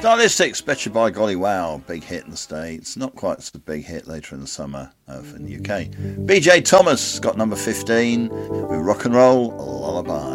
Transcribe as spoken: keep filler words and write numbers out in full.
Stylistics, Betcha by Golly Wow, big hit in the States, not quite such a big hit later in the summer over in the U K. B J Thomas got number fifteen with Rock and Roll Lullaby.